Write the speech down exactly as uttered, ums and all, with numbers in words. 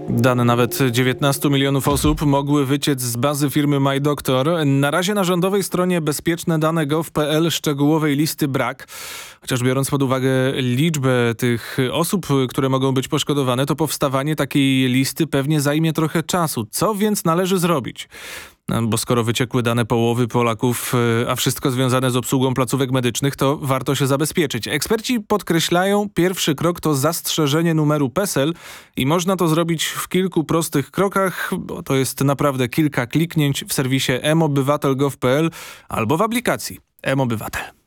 Dane nawet dziewiętnastu milionów osób mogły wyciec z bazy firmy MyDoctor. Na razie na rządowej stronie bezpieczne dane gov kropka p l szczegółowej listy brak. Chociaż biorąc pod uwagę liczbę tych osób, które mogą być poszkodowane, to powstawanie takiej listy pewnie zajmie trochę czasu. Co więc należy zrobić? Bo skoro wyciekły dane połowy Polaków, a wszystko związane z obsługą placówek medycznych, to warto się zabezpieczyć. Eksperci podkreślają, pierwszy krok to zastrzeżenie numeru PESEL i można to zrobić w kilku prostych krokach, bo to jest naprawdę kilka kliknięć w serwisie em obywatel kropka gov kropka p l albo w aplikacji em-Obywatel.